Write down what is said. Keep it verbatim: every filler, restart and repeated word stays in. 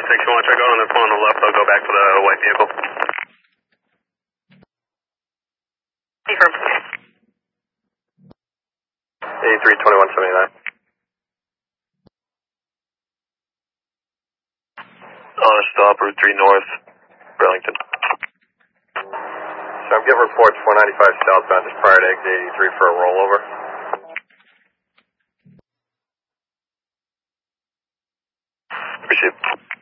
six one, check out on the phone on the left, I'll go back to the white vehicle. Confirm. eighty-three twenty-one seventy-nine. Uh, stop Route three North, Burlington. So I'm getting reports four ninety-five southbound just prior to exit eighty-three for a rollover. Appreciate it.